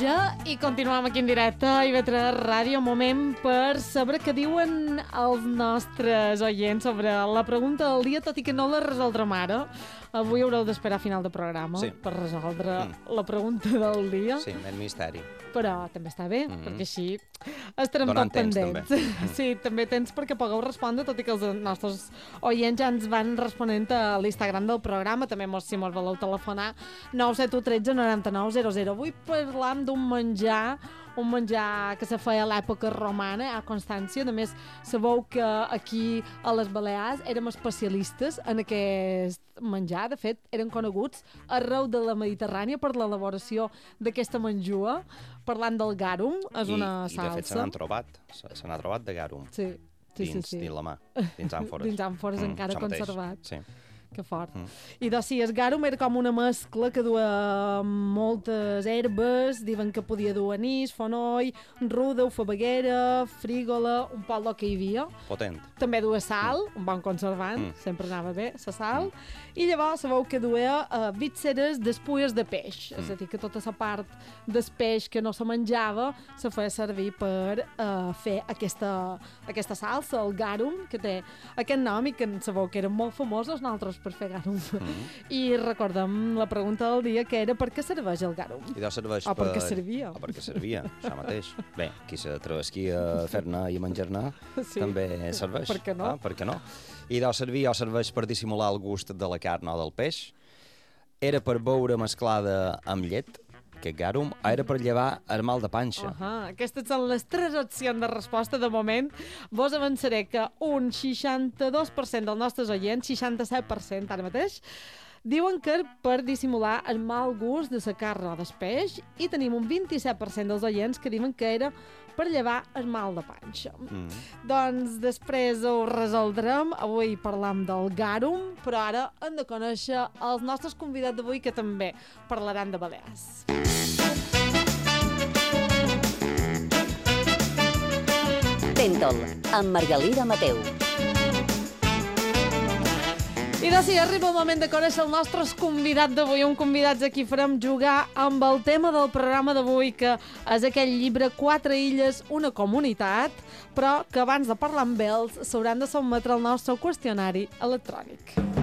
mitja i continuem aquí en directe a IB3 Ràdio. Moment per saber què diuen els nostres oients sobre la pregunta del dia, tot i que no la resoldrem ara. Avui haureu d'esperar a final de programa per resoldre la pregunta del dia. Sí, més misteri. Però també està bé, perquè així estarem tot pendents. Sí, també tens perquè pugueu respondre, tot i que els nostres oients ja ens van responent a l'Instagram del programa. També si mos voleu telefonar 971 13 99 00. Avui parlam d'un menjar, un menjar que se feia a l'època romana, a Constància. A més, sabeu que aquí a les Balears érem especialistes en aquest menjar. De fet, eren coneguts arreu de la Mediterrània per l'elaboració d'aquesta menjua. Parlant del garum, és una salsa. I de fet se n'ha trobat de garum. Sí. Dins la mà, dins àmfores. Dins àmfores encara conservat. Sí. Que fort. I doncs sí, el garum era com una mescla que duia moltes herbes, diuen que podia dur anís, fonoll, ruda, fabaguera, frígola, un poc del que hi havia. Potent. També duia sal, un bon conservant, sempre anava bé, la sal. I llavors sabeu que duia vítseres d'espulles de peix, és a dir, que tota la part del peix que no se menjava se feia servir per fer aquesta salsa, el garum, que té aquest nom i que sabeu que eren molt famosos nosaltres per fer garum. I recordem la pregunta del dia, que era per què serveix el garum? I serveix o per què servia. O per què servia, això mateix. Bé, qui s'atrevesqui a fer-ne i menjar-ne també serveix. Per què no? Per què no? I serveix per dissimular el gust de la carn o del peix. Era per beure mesclada amb llet, aquest garum, era per llevar el mal de panxa. Aquestes són les 3 opcions de resposta. De moment, vos avançaré que un 62% dels nostres oients, 67% ara mateix, diuen que per dissimular el mal gust de la carn o del peix, i tenim un 27% dels oients que diuen que era per llevar el mal de panxa. Doncs després ho resoldrem. Avui parlam del garum, però ara hem de conèixer els nostres convidats d'avui, que també parlaran de Balears. Tentol, amb Margalida Mateu. I doncs sí, arriba el moment de conèixer el nostre convidat d'avui, un convidat a qui farem jugar amb el tema del programa d'avui, que és aquell llibre 4 illes, una comunitat, però que abans de parlar amb ells s'hauran de sotmetre al nostre qüestionari electrònic.